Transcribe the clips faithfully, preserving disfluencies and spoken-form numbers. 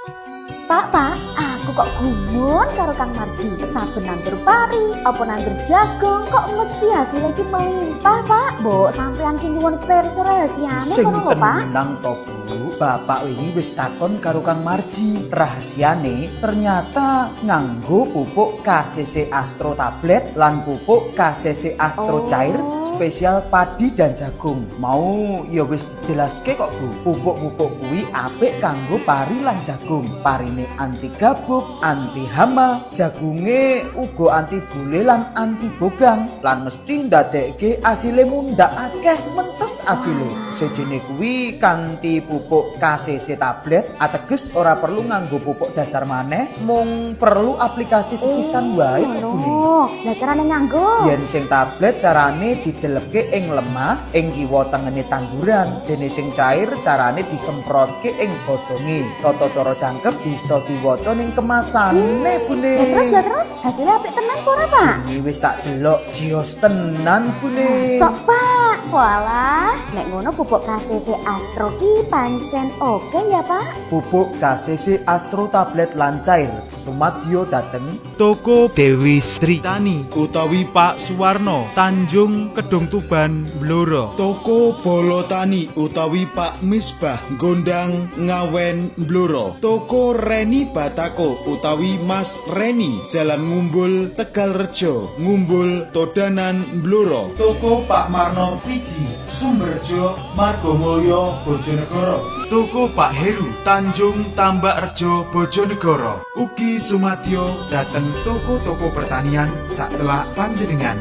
Pak, Pak, aku kok gumun karo Kang Marji. Saben nandur pari, apa nandur jagung, kok mesti hasilnya ki melimpah, Pak. Mbok sampean ki nyuwun pirsa rahasiane Sing ngono lho, Pak. tenang to, Bu. Bapak wingi wis takon karo Kang Marji. Rahasiane ternyata nganggo pupuk K C C Astro tablet lan pupuk K C C Astro Oh. cair spesial padi dan jagung. Mau ya wis dijelaske kok, Bu. Pupuk-pupuk kuwi apik kanggo pari lan jagung. Parine anti gabuk, anti hama, jagunge uga anti bule lan anti bogang. Lan mesti ndadekke asile mundhak akeh mentes asile. Sejene kuwi kanthi pupuk K C C tablet ateges ora perlu nganggo pupuk dasar maneh, mung perlu aplikasi sepisan wae kok, Bu. Oh, lah carane nganggo. Yen sing tablet carane didelepke ing lemah ing kiwa tengene tanduran, dene sing cair carane disemprotke ing godhonge. Tata cara jangkep bisa diwaca ning kemasane, Bune. Lah terus, lah terus, hasilnya apik tenan apa ora, Pak? Ini wis tak delok jios tenan, Bune. Sok, Pak. Walah, nek ngono pupuk K C C Astro ki pancen oke ya, Pak? Pupuk K C C Astro tablet lan cair sumadyo dateng Toko Dewi Sri Tani utawi Pak Suwarno Tanjung Kedung Tuban Blora. Toko Bolo Tani utawi Pak Misbah Gondang Ngawen Blora. Toko Reni Batako utawi Mas Reni Jalan Ngumbul Tegalrejo Ngumbul Todanan Blora. Toko Pak Marno Piji Sumberjo Margomulyo Bojonegoro. Toko Pak Heru Tanjung Tambak Rejo Bojonegoro. Ugi sumadyo dateng toko-toko pertanian sacelak panjenengan.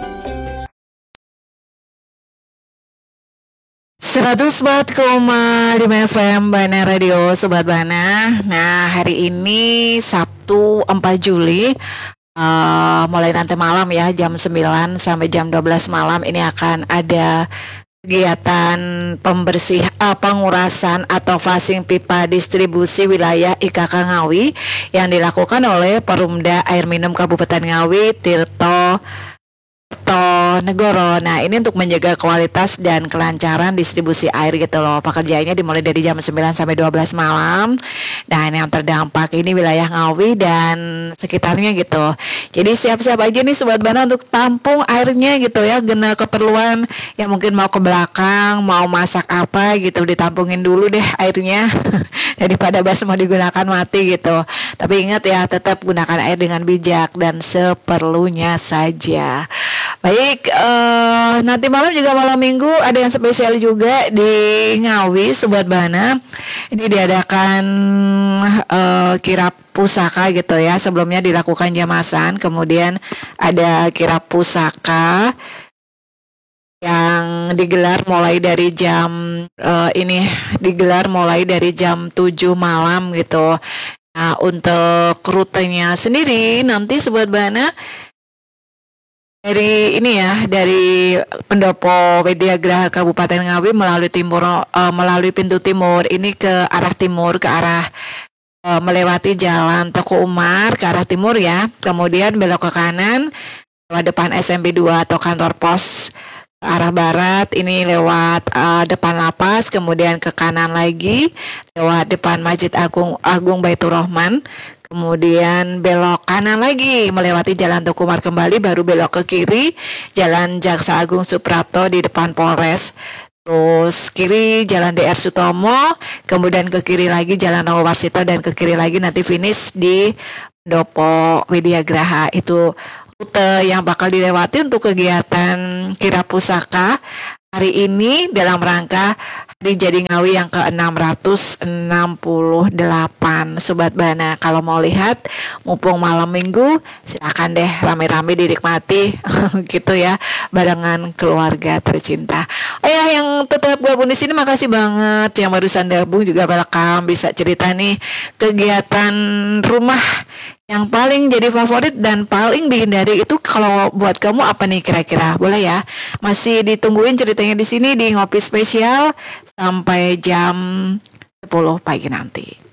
seratus empat koma lima F M Bana Radio Sobat Bana. Nah, hari ini Sabtu empat Juli, uh, mulai nanti malam ya, jam sembilan sampai jam dua belas malam ini akan ada kegiatan pembersih uh, pengurasan atau flashing pipa distribusi wilayah I K K Ngawi yang dilakukan oleh Perumda Air Minum Kabupaten Ngawi Tirto Negoro. Nah, ini untuk menjaga kualitas dan kelancaran distribusi air gitu loh. Pekerjaannya dimulai dari jam sembilan sampai dua belas malam. Dan yang terdampak ini wilayah Ngawi dan sekitarnya gitu. Jadi siap-siap aja nih Sobat Bana untuk tampung airnya gitu ya. Guna keperluan yang mungkin mau ke belakang, mau masak apa gitu, ditampungin dulu deh airnya. Daripada bas mau digunakan mati gitu. Tapi ingat ya, tetap gunakan air dengan bijak dan seperlunya saja. Baik, uh, nanti malam juga malam minggu ada yang spesial juga di Ngawi Sobat Bana. Ini diadakan uh, kirap pusaka gitu ya. Sebelumnya dilakukan jamasan, kemudian ada kirap pusaka yang digelar mulai dari jam uh, ini digelar mulai dari jam tujuh malam gitu. Nah, untuk rutenya sendiri nanti Sobat Bana dari ini ya, dari Pendopo Widya Graha Kabupaten Ngawi melalui timur uh, melalui pintu timur ini ke arah timur, ke arah uh, melewati jalan Toko Umar ke arah timur ya. Kemudian belok ke kanan lewat depan S M P dua atau kantor pos ke arah barat, ini lewat uh, depan lapas, kemudian ke kanan lagi lewat depan Masjid Agung Agung Baitur Rahman. Kemudian belok kanan lagi melewati Jalan Tukumar kembali, baru belok ke kiri Jalan Jaksa Agung Suprapto di depan Polres. Terus kiri Jalan D R Sutomo, kemudian ke kiri lagi Jalan Warsito, dan ke kiri lagi nanti finish di Pendopo Widya Graha. Itu rute yang bakal dilewati untuk kegiatan kirap pusaka hari ini dalam rangka Hari Jadi Ngawi yang ke enam ratus enam puluh delapan Sobat Bana. Kalau mau lihat mumpung malam minggu, silakan deh rame-rame dinikmati gitu ya, barengan keluarga tercinta. Oh ya, yang tetap gabung di sini makasih banget. Yang barusan gabung juga welcome, bisa cerita nih kegiatan rumah yang paling jadi favorit dan paling dihindari itu kalau buat kamu apa nih kira-kira? Boleh ya? Masih ditungguin ceritanya di sini di Ngopi Spesial sampai jam sepuluh pagi nanti.